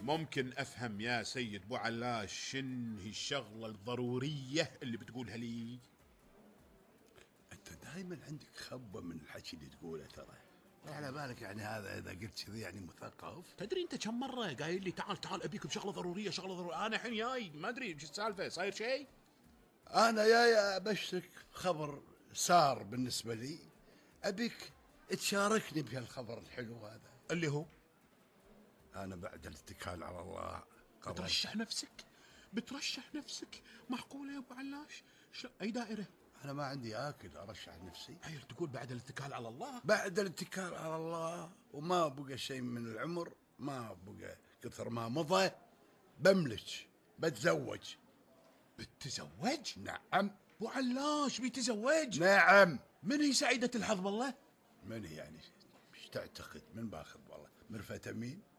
ممكن افهم يا سيد ابو علاش شن هي الشغله الضروريه اللي بتقولها لي؟ انت دائما عندك خبه من الحكي اللي تقوله ترى. على بالك يعني هذا اذا قلت كذي يعني مثقف؟ تدري انت كم مره قايل لي تعال تعال ابيك بشغله ضروريه شغله ضروريه، انا الحين جاي ما ادري شو السالفه، صاير شيء؟ انا جاي ابشرك خبر سار بالنسبه لي، ابيك تشاركني بهالخبر الحلو هذا. اللي هو انا بعد الاتكال على الله قررت. بترشح نفسك؟ بترشح نفسك؟ معقوله يا ابو علاش؟ اي دائره؟ انا ما عندي اكل ارشح نفسي. غير تقول بعد الاتكال على الله. بعد الاتكال على الله وما بقى شيء من العمر، ما بقى كثر ما مضى، بملك بتزوج. بتتزوج؟ نعم. ابو علاش بيتزوج؟ نعم. من هي سعيده الحظ والله؟ من يعني؟ مش تعتقد من باخذ والله؟ مرفت امين.